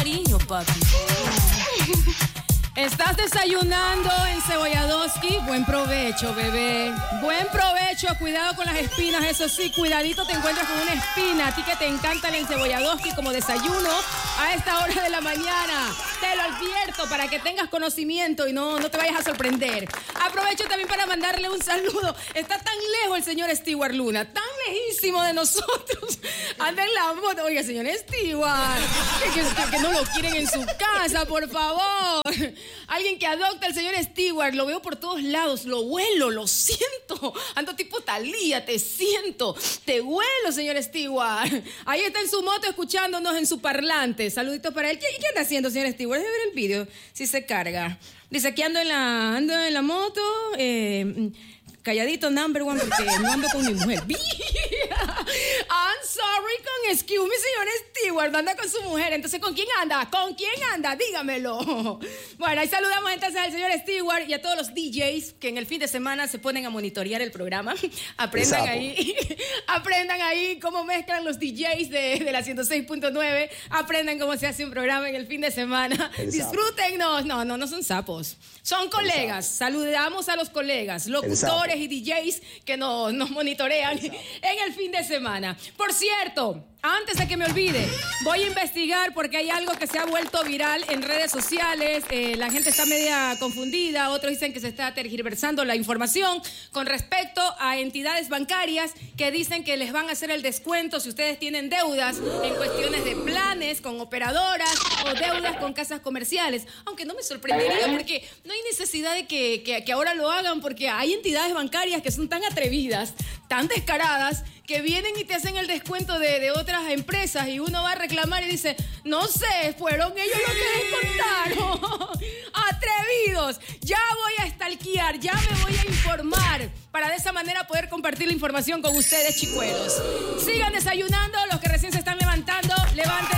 cariño, papi. ¿Estás desayunando en Cebolladoski? Buen provecho, bebé. Buen provecho. Cuidado con las espinas, eso sí. Cuidadito te encuentras con una espina. A ti que te encanta el encebolladoski como desayuno a esta hora de la mañana. Te lo advierto para que tengas conocimiento y no te vayas a sorprender. Aprovecho también para mandarle un saludo. Está tan lejos el señor Stewart Luna, tan lejísimo de nosotros. Anda en la moto. Oiga, señor Stewart, que no lo quieren en su casa, por favor. Alguien que adopta al señor Stewart, lo veo por todos lados, lo huelo, lo siento. Ando tipo Talía, te siento, te huelo, señor Stewart. Ahí está en su moto escuchándonos en su parlante. Saluditos para él. ¿Qué anda haciendo, señor Stewart? Déjame ver el video, si se carga. Dice que ando en la moto, calladito, number one, porque no ando con mi mujer. I'm sorry, con excuse me, señor Stewart, no anda con su mujer. Entonces, ¿con quién anda? ¿Con quién anda? Dígamelo. Bueno, ahí saludamos entonces al señor Stewart y a todos los DJs que en el fin de semana se ponen a monitorear el programa. Aprendan ahí cómo mezclan los DJs de la 106.9. Aprendan cómo se hace un programa en el fin de semana. Disfrútennos. No son sapos. Son colegas. Saludamos a los colegas, locutores y DJs que nos monitorean en el fin de semana. Por cierto, antes de que me olvide, voy a investigar porque hay algo que se ha vuelto viral en redes sociales. La gente está media confundida. Otros dicen que se está tergiversando la información con respecto a entidades bancarias que dicen que les van a hacer el descuento si ustedes tienen deudas en cuestiones de planes con operadoras o deudas con casas comerciales. Aunque no me sorprendería porque no hay necesidad de que ahora lo hagan, porque hay entidades bancarias que son tan atrevidas, tan descaradas, que vienen y te hacen el descuento de otras empresas y uno va a reclamar y dice, no sé, fueron ellos los que descontaron. Atrevidos. Ya voy a stalkear, ya me voy a informar para de esa manera poder compartir la información con ustedes, chicuelos. Sigan desayunando, los que recién se están levantando, levanten